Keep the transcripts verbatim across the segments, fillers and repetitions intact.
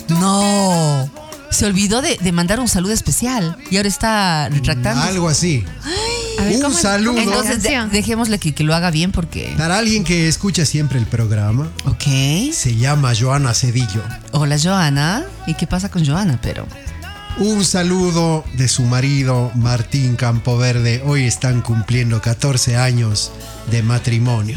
No. Se olvidó de, de mandar un saludo especial y ahora está retractando. Algo así. A ver, un ¿cómo es? saludo. ¿Cómo es la Entonces de- canción? dejémosle que, que lo haga bien porque... Para alguien que escucha siempre el programa, Ok. se llama Joana Cedillo. Hola, Joana. ¿Y qué pasa con Joana? Pero... Un saludo de su marido Martín Campoverde. Hoy están cumpliendo catorce años de matrimonio.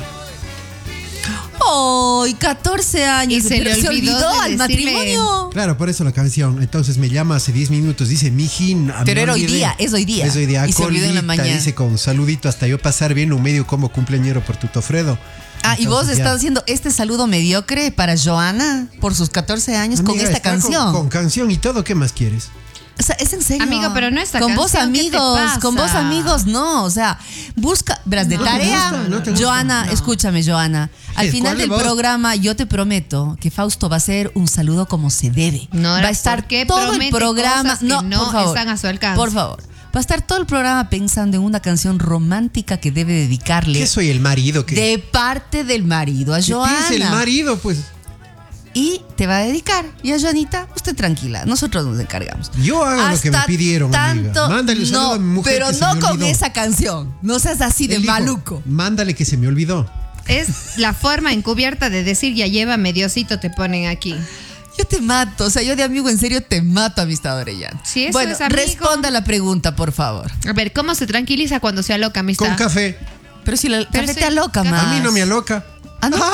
¡Ay, catorce años! Y se le Pero olvidó de al decirle- matrimonio. Claro, por eso la canción. Entonces me llama hace diez minutos, dice, mijín. Pero me era hoy olvidé". día, es hoy día. Es hoy día. Y se olvidó en la Colita, mañana. dice con saludito hasta yo pasar bien un medio como cumpleañero por tu Tofredo. Ah, y vos Entonces, ya. estás haciendo este saludo mediocre para Joana por sus catorce años con Amiga, esta está canción. Con, con canción y todo, ¿qué más quieres? O sea, es en serio. Amigo, pero no esta Con vos canción, ¿qué te amigos, pasa? con vos amigos, no. O sea, busca, verás, de No. tarea. ¿No te gusta? ¿No te gusta? Joana, No. escúchame, Joana. Al ¿Cuál final de del vos? programa, yo te prometo que Fausto va a hacer un saludo como se debe. Nora, va a estar ¿por qué todo el promete programa. cosas que No, no por favor, están a su alcance? Por favor. Va a estar todo el programa pensando en una canción romántica que debe dedicarle ¿Qué soy el marido? que de parte del marido a ¿Qué Joana. piensa el marido? Pues Y te va a dedicar. Y a Joanita, usted tranquila, nosotros nos encargamos. yo hago lo que me Hasta pidieron, amiga. tanto- Mándale un saludo no, a mi mujer pero que se no me con olvidó. esa canción. No seas así de Él dijo, maluco. Mándale que se me olvidó. Es la forma encubierta de decir ya llévame Diosito, te ponen aquí. Yo te mato, o sea, yo de amigo en serio te mato, amistad Orellana. Sí, eso bueno, es amigo. responda la pregunta, por favor. A ver, ¿cómo se tranquiliza cuando se aloca, amistad? Con café. Pero si la Pero café sí, te aloca café- más. A mí no me aloca. Ah, no.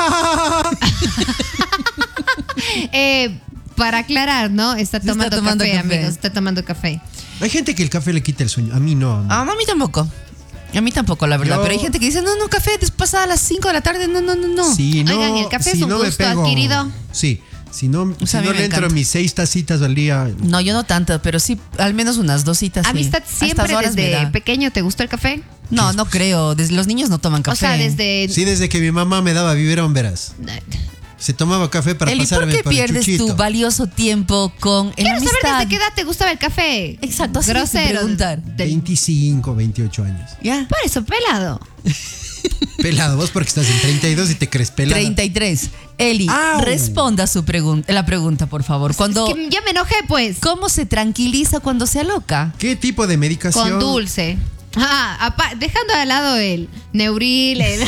Eh, para aclarar, ¿no? Está Está tomando, tomando café, café. amigos. Está tomando café. Hay gente que el café le quita el sueño. A mí no. amigo. Ah, no, a mí tampoco. A mí tampoco, la verdad. Yo- Pero hay gente que dice, no, no, café después a las cinco de la tarde. No, no, no, no. Si no, Oigan, ¿el café si es un no me gusto pego- adquirido? Sí. Si no, O sea, a si mí no me le entro encanta. mis seis tacitas al día. No, yo no tanto, pero sí, al menos unas dositas. sí. Amistad, A estas siempre horas me desde da. pequeño te gustó el café. No, no creo. Desde los niños no toman café. O sea, desde. Sí, desde que mi mamá me daba biberón, verás. Se tomaba café para Eli, ¿por pasarme qué para el pierdes chuchito. tu valioso tiempo con el Quiero saber amistad? desde qué edad te gustaba el café. Exacto, así es Grosero. preguntar. Del- veinticinco, veintiocho años. Ya. Por eso, pelado. Pelado, vos porque estás en treinta y dos y te crees pelado. treinta y tres. Eli, Au. responda su pregunta, la pregunta, por favor. Cuando, Es que ya me enojé, pues. ¿Cómo se tranquiliza cuando se aloca? ¿Qué tipo de medicación? Con dulce. Ah, apa- dejando de lado el Neuril, el-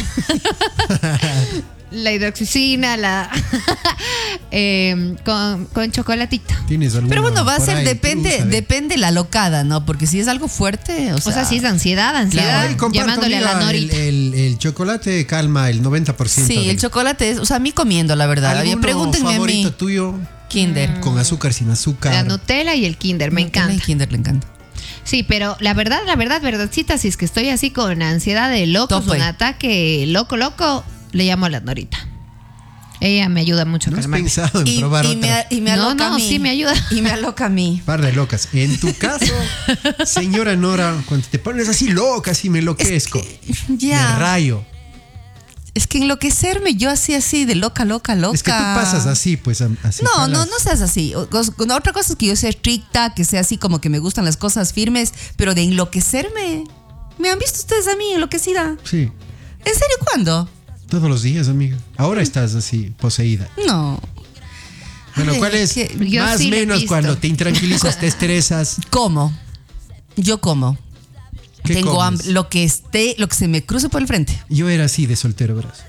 la hidroxicina, la eh, con, con chocolatito. ¿Tienes alguna Pero bueno, va a por ser, ahí? depende, Tú sabes. depende la locada, ¿no? Porque si es algo fuerte, o O sea, sea, si es ansiedad, ansiedad, Ay, comparto, llamándole a la amiga, el, norita. el- el chocolate calma el noventa por ciento. sí, del- el chocolate es, o sea, a mí comiendo, la verdad. ¿Alguno Pregúntenme a favorito mí. tuyo? Kinder. Con azúcar, sin azúcar. La Nutella y el Kinder, me Nutella y encanta. Kinder le encanta. Sí, pero la verdad, la verdad, verdadcita, si es que estoy así con ansiedad de locos, Tope. un ataque loco, loco, le llamo a la Norita. Ella me ayuda mucho a ¿No has calmarme. pensado en Y, probar y otra? me, y me No, aloca no, a mí. sí me ayuda. Y me aloca a mí. Par de locas. En tu caso, señora Nora, cuando te pones así loca, así me enloquezco. Ya. Me rayo. Es que enloquecerme, yo así, así, de loca, loca, loca. Es que tú pasas así, pues, am- así. No, no, jalas. no seas así. O- o- Otra cosa es que yo sea estricta, que sea así como que me gustan las cosas firmes, pero de enloquecerme. ¿Me han visto ustedes a mí enloquecida? Sí, ¿En serio cuándo? todos los días, amiga. Ahora estás así, poseída. No. Bueno, Ay, ¿cuál es? que- Yo Más o sí le he menos visto. cuando te intranquilizas, te estresas. ¿Cómo? Yo como. ¿Qué Tengo comes? hambre. Lo que esté, lo que se me cruce por el frente. Yo era así de soltero, verás.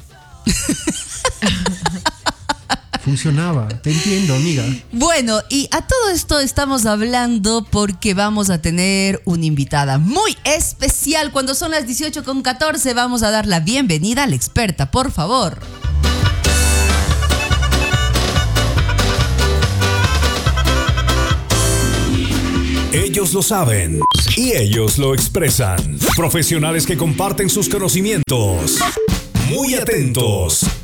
Funcionaba, te entiendo, amiga. Bueno, y a todo esto estamos hablando porque vamos a tener una invitada muy especial. Cuando son las dieciocho con catorce vamos a dar la bienvenida a la experta, por favor. Ellos lo saben y ellos lo expresan. Profesionales que comparten sus conocimientos. Muy atentos.